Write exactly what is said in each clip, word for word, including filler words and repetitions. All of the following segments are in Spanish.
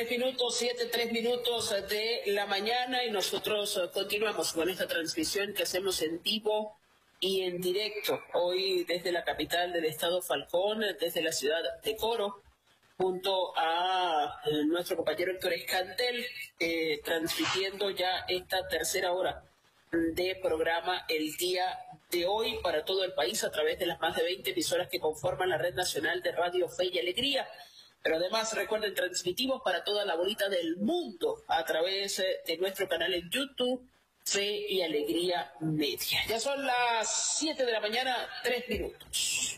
tres minutos, siete, tres minutos de la mañana y nosotros continuamos con esta transmisión que hacemos en vivo y en directo. Hoy desde la capital del estado Falcón, desde la ciudad de Coro, junto a eh, nuestro compañero Héctor Escantel, eh, transmitiendo ya esta tercera hora de programa el día de hoy para todo el país a través de las más de veinte emisoras que conforman la Red Nacional de Radio Fe y Alegría. Pero además, recuerden, transmitimos para toda la bolita del mundo a través de nuestro canal en YouTube, Fe y Alegría Media. Ya son las siete de la mañana, tres minutos.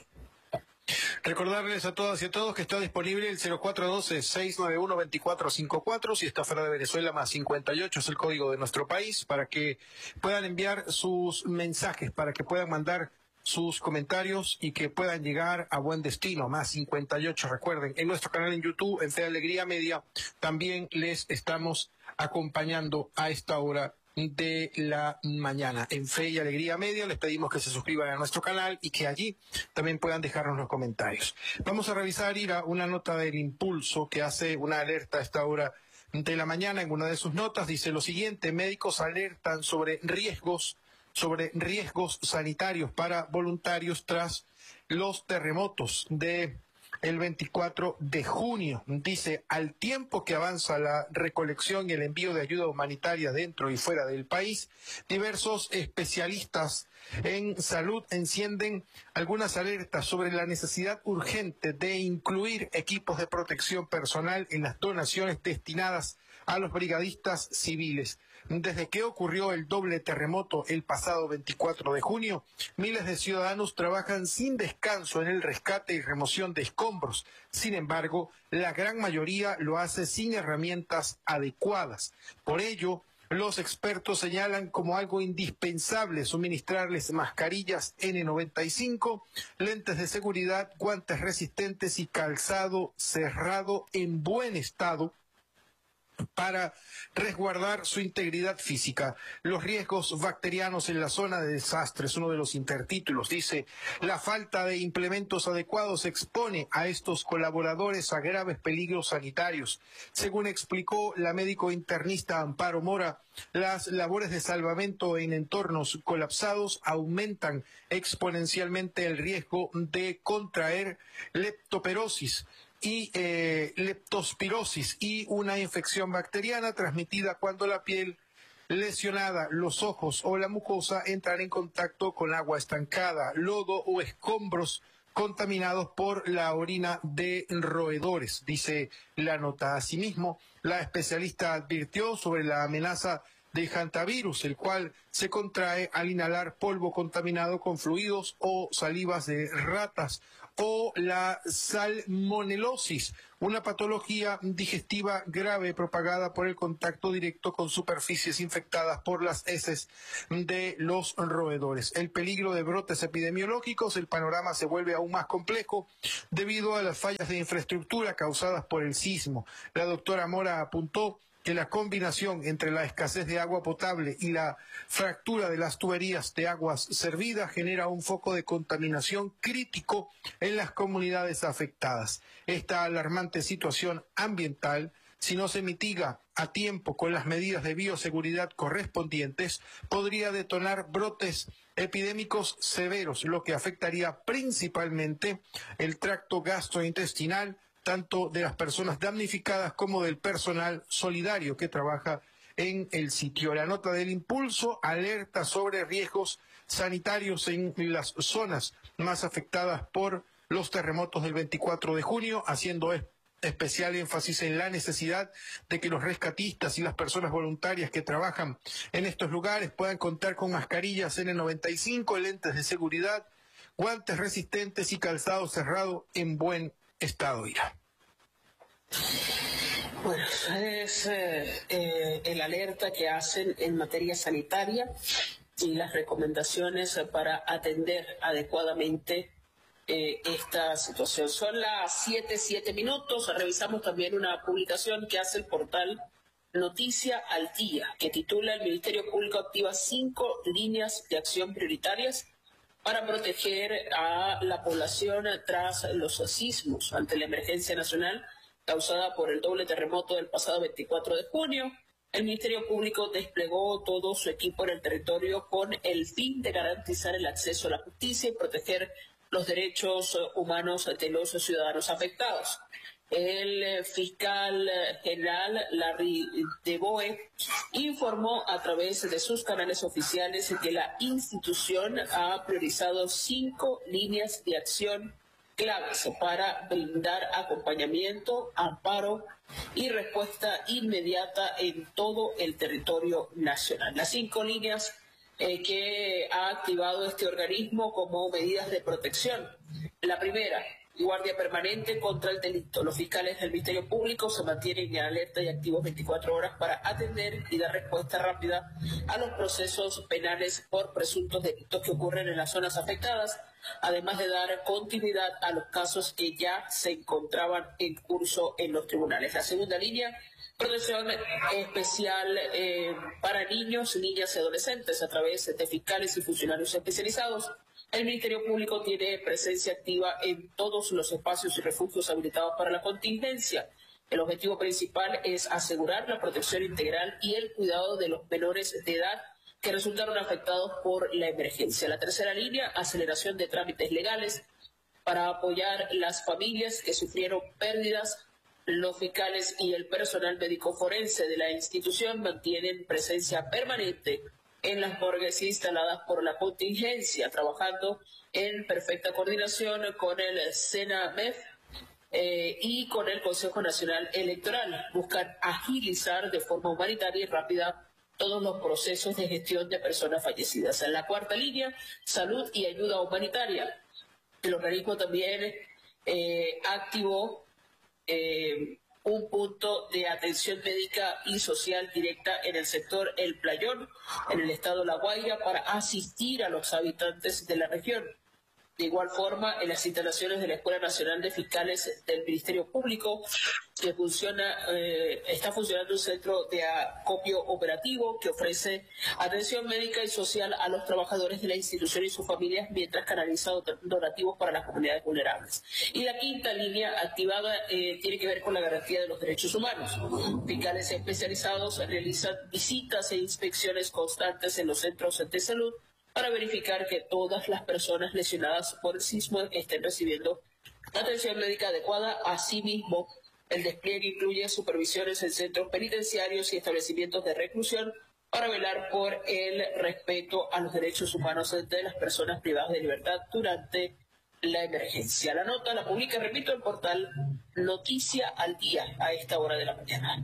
Recordarles a todas y a todos que está disponible el cero cuatro uno dos, seis nueve uno, dos cuatro cinco cuatro, si está fuera de Venezuela, más cincuenta y ocho es el código de nuestro país, para que puedan enviar sus mensajes, para que puedan mandar sus comentarios y que puedan llegar a buen destino, más cincuenta y ocho. Recuerden, en nuestro canal en YouTube, en Fe y Alegría Media, también les estamos acompañando a esta hora de la mañana. En Fe y Alegría Media les pedimos que se suscriban a nuestro canal y que allí también puedan dejarnos los comentarios. Vamos a revisar, Ira, una nota del Impulso que hace una alerta a esta hora de la mañana. En una de sus notas dice lo siguiente: médicos alertan sobre riesgos sobre riesgos sanitarios para voluntarios tras los terremotos de el veinticuatro de junio. Dice, al tiempo que avanza la recolección y el envío de ayuda humanitaria dentro y fuera del país, diversos especialistas en salud encienden algunas alertas sobre la necesidad urgente de incluir equipos de protección personal en las donaciones destinadas a los brigadistas civiles. Desde que ocurrió el doble terremoto el pasado veinticuatro de junio, miles de ciudadanos trabajan sin descanso en el rescate y remoción de escombros. Sin embargo, la gran mayoría lo hace sin herramientas adecuadas. Por ello, los expertos señalan como algo indispensable suministrarles mascarillas ene noventa y cinco, lentes de seguridad, guantes resistentes y calzado cerrado en buen estado para resguardar su integridad física. Los riesgos bacterianos en la zona de desastre es uno de los intertítulos. Dice, la falta de implementos adecuados expone a estos colaboradores a graves peligros sanitarios. Según explicó la médico internista Amparo Mora, las labores de salvamento en entornos colapsados aumentan exponencialmente el riesgo de contraer leptospirosis y eh, leptospirosis y una infección bacteriana transmitida cuando la piel lesionada, los ojos o la mucosa entran en contacto con agua estancada, lodo o escombros contaminados por la orina de roedores, dice la nota. Asimismo, la especialista advirtió sobre la amenaza del hantavirus, el cual se contrae al inhalar polvo contaminado con fluidos o salivas de ratas, o la salmonelosis, una patología digestiva grave propagada por el contacto directo con superficies infectadas por las heces de los roedores. El peligro de brotes epidemiológicos, el panorama se vuelve aún más complejo debido a las fallas de infraestructura causadas por el sismo. La doctora Mora apuntó que la combinación entre la escasez de agua potable y la fractura de las tuberías de aguas servidas genera un foco de contaminación crítico en las comunidades afectadas. Esta alarmante situación ambiental, si no se mitiga a tiempo con las medidas de bioseguridad correspondientes, podría detonar brotes epidémicos severos, lo que afectaría principalmente el tracto gastrointestinal, tanto de las personas damnificadas como del personal solidario que trabaja en el sitio. La nota del Impulso alerta sobre riesgos sanitarios en las zonas más afectadas por los terremotos del veinticuatro de junio, haciendo especial énfasis en la necesidad de que los rescatistas y las personas voluntarias que trabajan en estos lugares puedan contar con mascarillas ene noventa y cinco, lentes de seguridad, guantes resistentes y calzado cerrado en buen estado. Ira. Bueno, es eh, eh, el alerta que hacen en materia sanitaria y las recomendaciones para atender adecuadamente eh, esta situación. Son las siete, siete minutos. Revisamos también una publicación que hace el portal Noticia al Día, que titula: el Ministerio Público activa cinco líneas de acción prioritarias para proteger a la población tras los sismos. Ante la emergencia nacional causada por el doble terremoto del pasado veinticuatro de junio. El Ministerio Público desplegó todo su equipo en el territorio con el fin de garantizar el acceso a la justicia y proteger los derechos humanos de los ciudadanos afectados. El fiscal general Larry DeBoe informó a través de sus canales oficiales que la institución ha priorizado cinco líneas de acción claves para brindar acompañamiento, amparo y respuesta inmediata en todo el territorio nacional. Las cinco líneas eh, que ha activado este organismo como medidas de protección. La primera, guardia permanente contra el delito. Los fiscales del Ministerio Público se mantienen en alerta y activos veinticuatro horas para atender y dar respuesta rápida a los procesos penales por presuntos delitos que ocurren en las zonas afectadas, además de dar continuidad a los casos que ya se encontraban en curso en los tribunales. La segunda línea, protección especial eh, para niños, niñas y adolescentes a través de fiscales y funcionarios especializados. El Ministerio Público tiene presencia activa en todos los espacios y refugios habilitados para la contingencia. El objetivo principal es asegurar la protección integral y el cuidado de los menores de edad que resultaron afectados por la emergencia. La tercera línea, aceleración de trámites legales para apoyar las familias que sufrieron pérdidas. Los fiscales y el personal médico forense de la institución mantienen presencia permanente en las morgues instaladas por la contingencia, trabajando en perfecta coordinación con el SENAMEF eh, y con el Consejo Nacional Electoral. Buscan agilizar de forma humanitaria y rápida todos los procesos de gestión de personas fallecidas. En la cuarta línea, salud y ayuda humanitaria. El organismo también eh, activó eh, un punto de atención médica y social directa en el sector El Playón, en el estado de La Guaira, para asistir a los habitantes de la región. De igual forma, en las instalaciones de la Escuela Nacional de Fiscales del Ministerio Público que funciona, eh, está funcionando un centro de acopio operativo que ofrece atención médica y social a los trabajadores de la institución y sus familias mientras canaliza donativos para las comunidades vulnerables. Y la quinta línea activada eh, tiene que ver con la garantía de los derechos humanos. Fiscales especializados realizan visitas e inspecciones constantes en los centros de salud para verificar que todas las personas lesionadas por el sismo estén recibiendo atención médica adecuada. Asimismo, el despliegue incluye supervisiones en centros penitenciarios y establecimientos de reclusión para velar por el respeto a los derechos humanos de las personas privadas de libertad durante la emergencia. La nota la publica, repito, el portal Noticia al Día a esta hora de la mañana.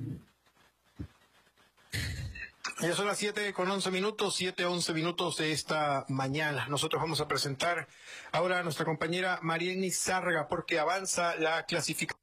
Ya son las siete con once minutos, siete once minutos de esta mañana. Nosotros vamos a presentar ahora a nuestra compañera Marieni Zárraga porque avanza la clasificación.